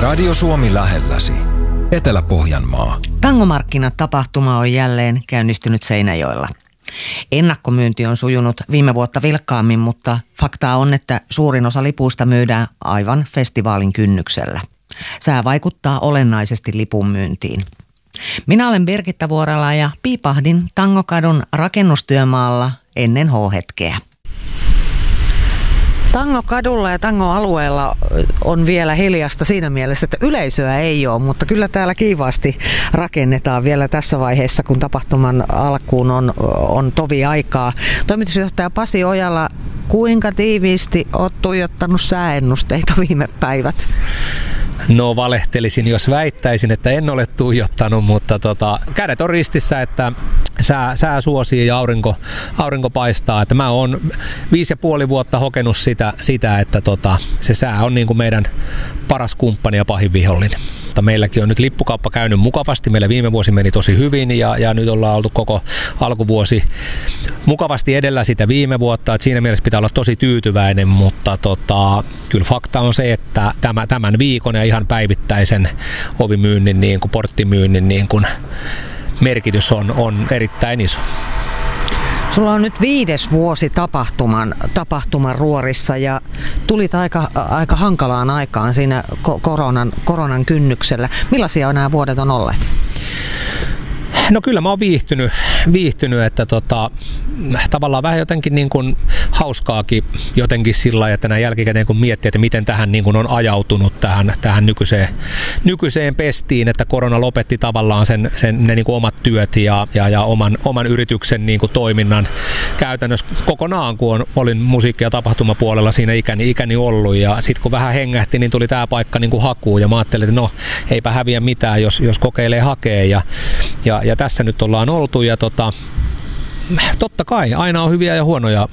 Radio Suomi lähelläsi. Etelä-Pohjanmaa. Tangomarkkinat-tapahtuma on jälleen käynnistynyt Seinäjoella. Ennakkomyynti on sujunut viime vuotta vilkkaammin, mutta faktaa on, että suurin osa lipuista myydään aivan festivaalin kynnyksellä. Sää vaikuttaa olennaisesti lipun myyntiin. Minä olen Birgitta Vuorala ja piipahdin Tangokadun rakennustyömaalla ennen H-hetkeä. Tangokadulla ja Tango-alueella on vielä hiljasta siinä mielessä, että yleisöä ei ole, mutta kyllä täällä kiivaasti rakennetaan vielä tässä vaiheessa, kun tapahtuman alkuun on tovi aikaa. Toimitusjohtaja Pasi Ojala, kuinka tiiviisti olet tuijottanut sääennusteita viime päivät? No valehtelisin, jos väittäisin, että en ole tuijottanut, mutta kädet on ristissä, että sää suosii ja aurinko paistaa. Että mä oon 5,5 vuotta hokenut sitä että se sää on niin kuin meidän paras kumppani ja pahin vihollinen. Meilläkin on nyt lippukauppa käynyt mukavasti. Meillä viime vuosi meni tosi hyvin ja nyt ollaan oltu koko alkuvuosi mukavasti edellä sitä viime vuotta. Että siinä mielessä pitää olla tosi tyytyväinen, mutta kyllä fakta on se, että tämän viikon ja ihan päivittäisen ovimyynnin, niin kuin porttimyynnin niin kuin merkitys on erittäin iso. Sulla on nyt 5. vuosi tapahtuman ruorissa ja tulit aika hankalaan aikaan siinä koronan kynnyksellä. Millaisia nämä vuodet on olleet? No kyllä mä oon viihtynyt että tavallaan vähän jotenkin niin kuin hauskaakin jotenkin sillä lailla, että näin jälkikäteen kun miettii, että miten tähän niin kuin on ajautunut tähän nykyiseen pestiin, että korona lopetti tavallaan ne niin kuin omat työt ja oman yrityksen niin kuin toiminnan käytännössä kokonaan, kun olin musiikki- ja tapahtumapuolella siinä ikäni ollut ja sitten kun vähän hengähti, niin tuli tää paikka niin kuin hakuun ja mä ajattelin, että no eipä häviä mitään, jos kokeilee hakee ja tässä nyt ollaan oltu ja totta kai aina on hyviä ja huonoja